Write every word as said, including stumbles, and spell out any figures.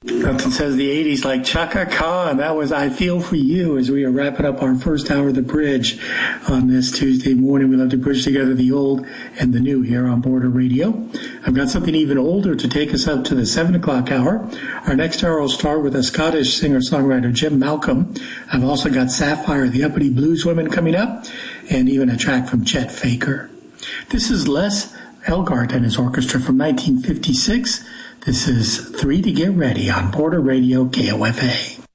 Nothing says the eighties like Chaka Khan. That was I Feel For You as we are wrapping up our first hour of The Bridge on this Tuesday morning. We love to bridge together the old and the new here on Border Radio. I've got something even older to take us up to the seven o'clock hour. Our next hour will start with a Scottish singer-songwriter, Jim Malcolm. I've also got Sapphire, the Uppity Blues Women coming up, and even a track from Chet Faker. This is Les Elgart and his orchestra from nineteen fifty-six. This is Three to Get Ready on Border Radio K O F A.